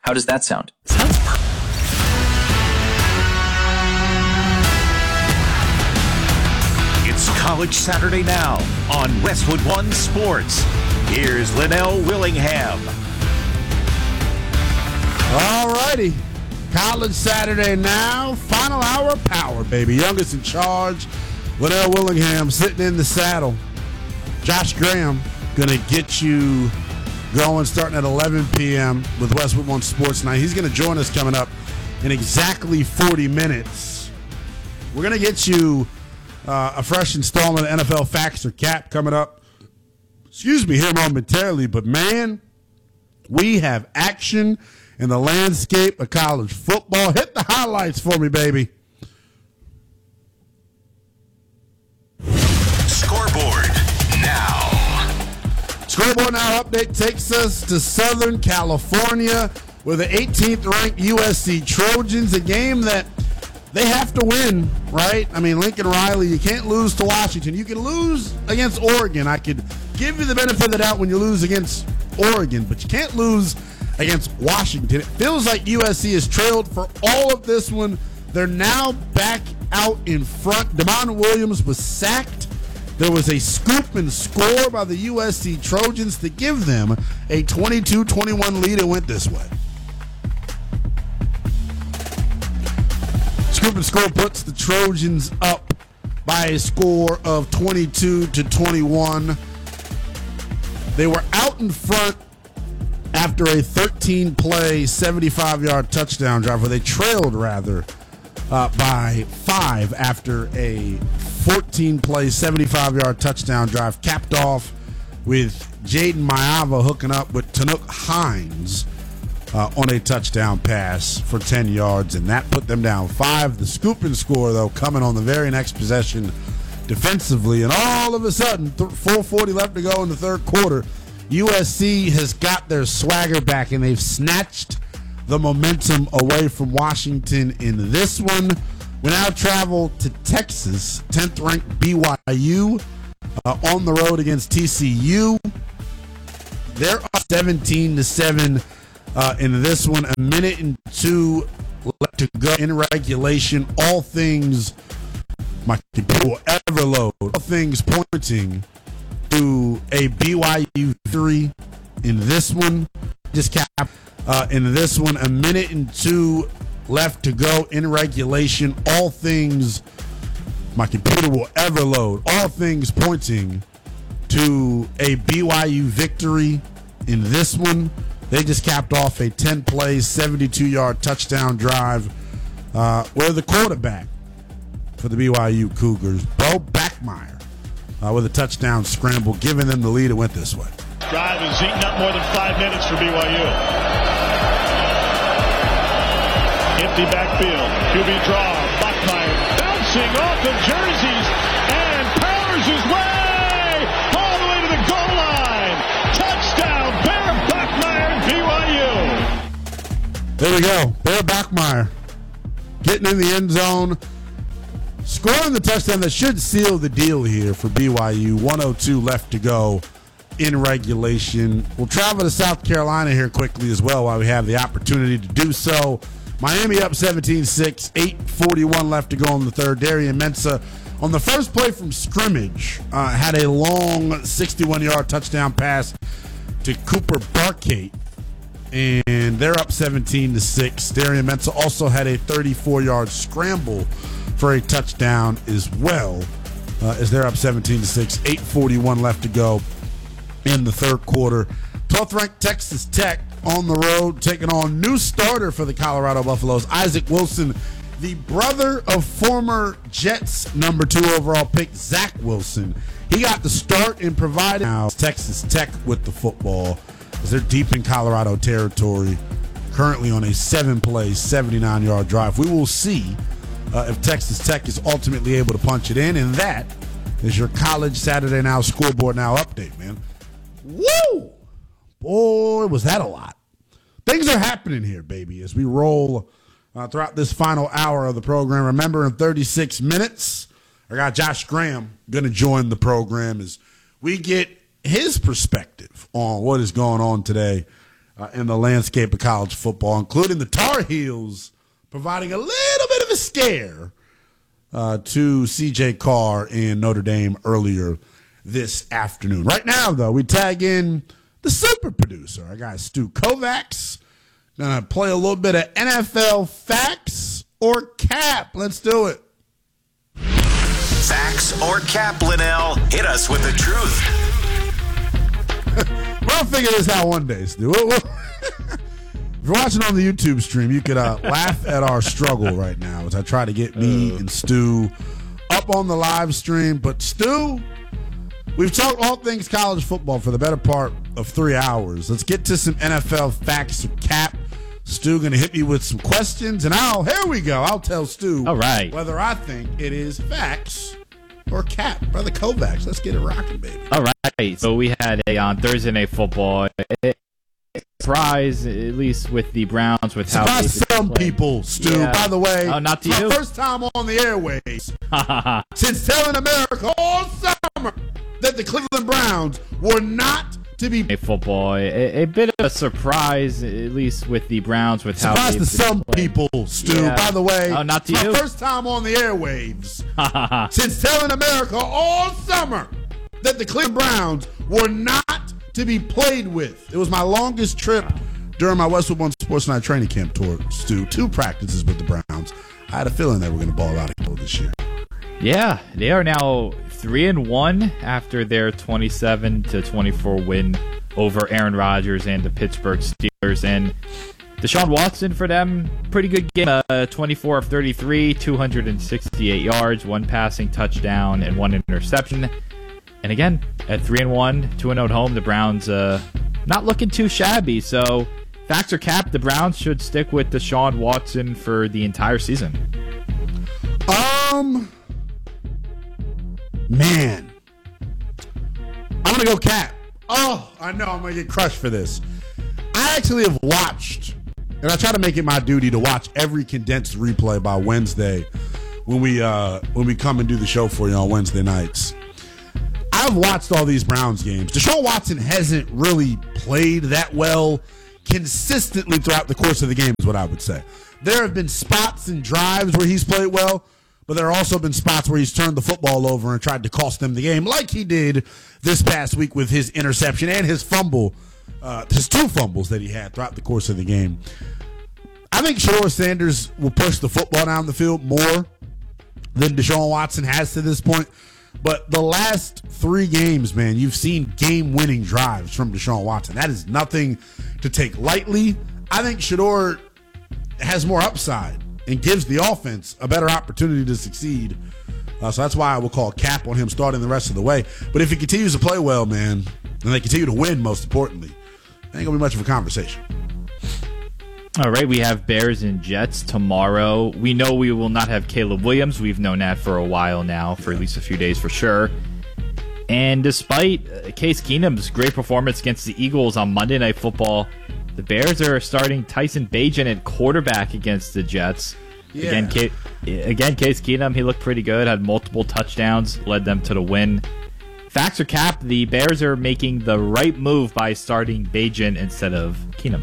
How does that sound? It's College Saturday now on Westwood One Sports. Here's Linnell Willingham. All righty. College Saturday now. Final hour power, baby. Youngest in charge. Linnell Willingham sitting in the saddle. Josh Graham going to get you going starting at 11 p.m. with Westwood One Sports Night. He's going to join us coming up in exactly 40 minutes. We're going to get you a fresh installment of NFL Facts or Cap coming up. Here momentarily. But, man, we have action in the landscape of college football. Hit the highlights for me, baby. Scoreboard now. Scoreboard Now update takes us to Southern California with the 18th ranked USC Trojans, a game that they have to win, right? I mean, Lincoln Riley, you can't lose to Washington. You can lose against Oregon. I could give you the benefit of the doubt when you lose against Oregon, but you can't lose against Washington. It feels like USC has trailed for all of this one. They're now back out in front. Damon Williams was sacked. There was a scoop and score by the USC Trojans to give them a 22-21 lead. It went this way. Scoop and score puts the Trojans up by a score of 22-21. They were out in front after a 13-play, 75-yard touchdown drive, or they trailed, rather, by 5 after a 14-play, 75-yard touchdown drive, capped off with Jaden Maiava hooking up with Tanook Hines on a touchdown pass for 10 yards, and that put them down 5. The scoop and score, though, coming on the very next possession defensively, and all of a sudden, 4:40 left to go in the third quarter, USC has got their swagger back, and they've snatched the momentum away from Washington in this one. We now travel to Texas, 10th-ranked BYU on the road against TCU. They're up 17-7 in this one. 1:02 left to go in regulation. All things my computer will ever load. All things pointing to a BYU 3 in this one. Just cap in this one. 1:02 left to go in regulation. All things my computer will ever load. All things pointing to a BYU victory in this one. They just capped off a 10-play, 72-yard touchdown drive where the quarterback for the BYU Cougars, Bo Backmeyer, with a touchdown scramble, giving them the lead. It went this way. Drive has eaten up more than 5 minutes for BYU. Empty backfield. QB draw. Backmeyer bouncing off the jerseys and powers his way all the way to the goal line. Touchdown, Bear Backmeyer, BYU. There we go. Bear Backmeyer getting in the end zone, scoring the touchdown that should seal the deal here for BYU. 1:02 left to go in regulation. We'll travel to South Carolina here quickly as well while we have the opportunity to do so. Miami up 17-6, 8:41 left to go in the third. Darian Mensah on the first play from scrimmage had a long 61-yard touchdown pass to Cooper Barkate, and they're up 17-6. Darian Mensah also had a 34-yard scramble for a touchdown as well, as they're up 17-6, 8:41 left to go in the third quarter. 12th ranked Texas Tech on the road, taking on new starter for the Colorado Buffaloes, Isaac Wilson, the brother of former Jets number 2 overall pick Zach Wilson. He got the start in providing now Texas Tech with the football as they're deep in Colorado territory, currently on a 7-play, 79-yard drive. We will see if Texas Tech is ultimately able to punch it in, and that is your College Saturday Now Scoreboard Now update, man. Woo! Boy, was that a lot. Things are happening here, baby, as we roll throughout this final hour of the program. Remember, in 36 minutes, I got Josh Graham going to join the program as we get his perspective on what is going on today in the landscape of college football, including the Tar Heels providing a little bit of a scare to C.J. Carr in Notre Dame earlier this afternoon. Right now, though, we tag in the super producer. I got Stu Kovacs. Gonna play a little bit of NFL facts or cap. Let's do it. Facts or cap, Linnell? Hit us with the truth. We'll figure this out one day, Stu. If you're watching on the YouTube stream, you could laugh at our struggle right now as I try to get me and Stu up on the live stream. But Stu, we've talked all things college football for the better part of 3 hours. Let's get to some NFL facts or cap. Stu going to hit me with some questions, and here we go. I'll tell Stu whether I think it is facts or cap. Brother Kovacs, let's get it rocking, baby. All right. So we had on Thursday Night Football. Surprise, at least with the Browns, with how surprise some people, Stu. Yeah. By the way, not to it's you. My first time on the airways since telling America all summer that the Cleveland Browns were not to be football. A bit of a surprise, at least with the Browns, with how surprise to some people, Stu. Yeah. By the way, not to it's you. My first time on the airwaves since telling America all summer that the Cleveland Browns were not to be played with. It was my longest trip during my Westwood One Sports Night training camp tour, Stu. 2 practices with the Browns. I had a feeling they were going to ball out this year. Yeah, they are now 3-1 after their 27-24 win over Aaron Rodgers and the Pittsburgh Steelers. And Deshaun Watson for them, pretty good game. 24 of 33, 268 yards, 1 passing touchdown, and 1 interception. And again, at 3-1, 2-0 at home, the Browns not looking too shabby. So, facts or cap, the Browns should stick with Deshaun Watson for the entire season. Man, I'm going to go cap. Oh, I know I'm going to get crushed for this. I actually have watched, and I try to make it my duty to watch every condensed replay by Wednesday when we come and do the show for you on Wednesday nights. I've watched all these Browns games. Deshaun Watson hasn't really played that well consistently throughout the course of the game is what I would say. There have been spots and drives where he's played well, but there have also been spots where he's turned the football over and tried to cost them the game, like he did this past week with his interception and his fumble, his 2 fumbles that he had throughout the course of the game. I think Shedeur Sanders will push the football down the field more than Deshaun Watson has to this point. But the last 3 games, man, you've seen game-winning drives from Deshaun Watson. That is nothing to take lightly. I think Shedeur has more upside and gives the offense a better opportunity to succeed. So that's why I will call cap on him starting the rest of the way. But if he continues to play well, man, and they continue to win, most importantly, ain't going to be much of a conversation. All right, we have Bears and Jets tomorrow. We know we will not have Caleb Williams. We've known that for a while now, for at least a few days for sure. And despite Case Keenum's great performance against the Eagles on Monday Night Football, the Bears are starting Tyson Bagent at quarterback against the Jets. Yeah. Again, Case Keenum, he looked pretty good, had multiple touchdowns, led them to the win. Facts or cap, the Bears are making the right move by starting Bagent instead of Keenum.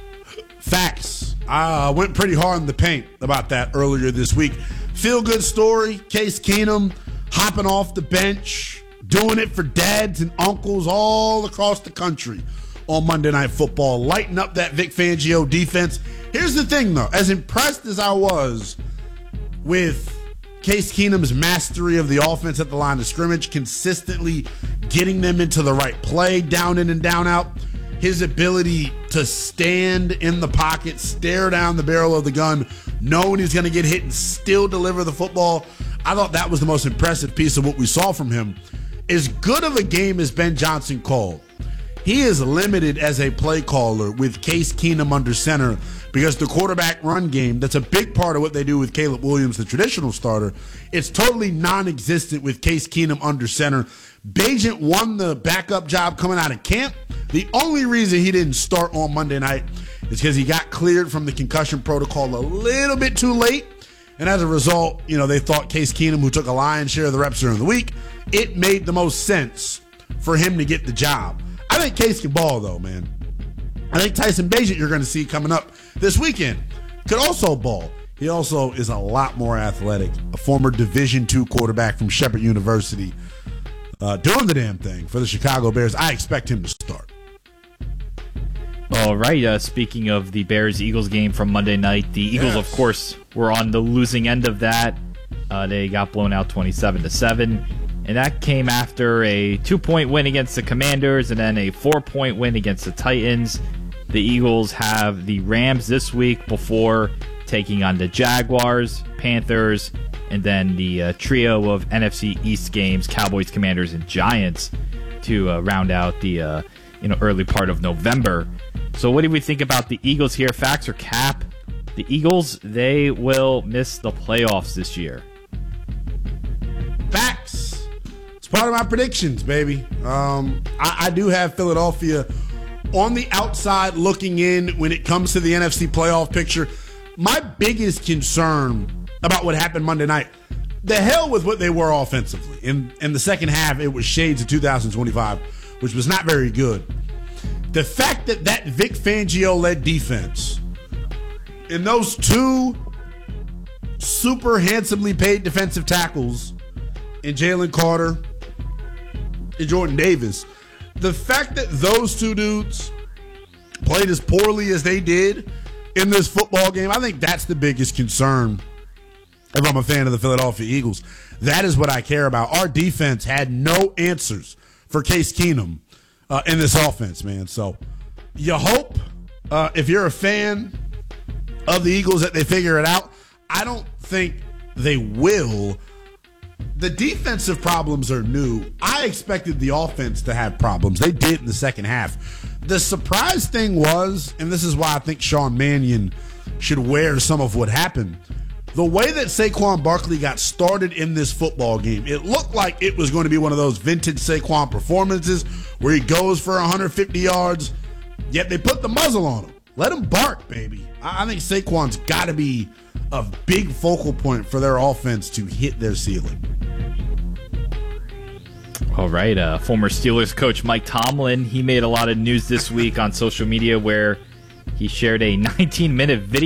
Facts. I went pretty hard in the paint about that earlier this week. Feel-good story. Case Keenum hopping off the bench, doing it for dads and uncles all across the country on Monday Night Football, lighting up that Vic Fangio defense. Here's the thing, though. As impressed as I was with Case Keenum's mastery of the offense at the line of scrimmage, consistently getting them into the right play, down in and down out, his ability to stand in the pocket, stare down the barrel of the gun, knowing he's going to get hit and still deliver the football. I thought that was the most impressive piece of what we saw from him. As good of a game as Ben Johnson called, he is limited as a play caller with Case Keenum under center because the quarterback run game, that's a big part of what they do with Caleb Williams, the traditional starter, it's totally non-existent with Case Keenum under center. Bagent won the backup job coming out of camp. The only reason he didn't start on Monday night is because he got cleared from the concussion protocol a little bit too late. And as a result, they thought Case Keenum, who took a lion's share of the reps during the week, it made the most sense for him to get the job. I think Case can ball, though, man. I think Tyson Bagent, you're going to see coming up this weekend, could also ball. He also is a lot more athletic, a former Division II quarterback from Shepherd University, doing the damn thing for the Chicago Bears. I expect him to start. All right. Speaking of the Bears-Eagles game from Monday night, the Eagles, of course, were on the losing end of that. They got blown out 27-7, and that came after a 2-point win against the Commanders and then a 4-point win against the Titans. The Eagles have the Rams this week before taking on the Jaguars, Panthers, and then the trio of NFC East games, Cowboys, Commanders, and Giants, to round out the early part of November. So what do we think about the Eagles here? Facts or cap? The Eagles, they will miss the playoffs this year. Facts. It's part of my predictions, baby. I do have Philadelphia on the outside looking in when it comes to the NFC playoff picture. My biggest concern about what happened Monday night, the hell with what they were offensively. In the second half, it was shades of 2025, which was not very good. The fact that Vic Fangio-led defense and those two super handsomely paid defensive tackles in Jalen Carter and Jordan Davis, the fact that those two dudes played as poorly as they did in this football game, I think that's the biggest concern if I'm a fan of the Philadelphia Eagles. That is what I care about. Our defense had no answers for Case Keenum in this offense, man. So you hope, if you're a fan of the Eagles, that they figure it out. I don't think they will. The defensive problems are new. I expected the offense to have problems. They did in the second half. The surprise thing was, and this is why I think Sean Mannion should wear some of what happened, the way that Saquon Barkley got started in this football game, it looked like it was going to be one of those vintage Saquon performances where he goes for 150 yards, yet they put the muzzle on him. Let him bark, baby. I think Saquon's got to be a big focal point for their offense to hit their ceiling. All right. Former Steelers coach Mike Tomlin, he made a lot of news this week on social media where he shared a 19-minute video